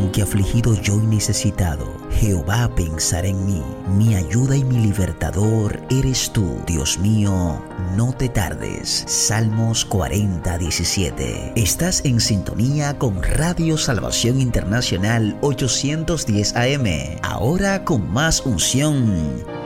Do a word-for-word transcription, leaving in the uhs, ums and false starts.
aunque afligido yo y necesitado, Jehová pensará en mí. Mi ayuda y mi libertador eres tú, Dios mío, no te tardes. Salmos cuarenta, diecisiete. Estás en sintonía con Radio Salvación Internacional ochocientos diez A M. Ahora con más unción.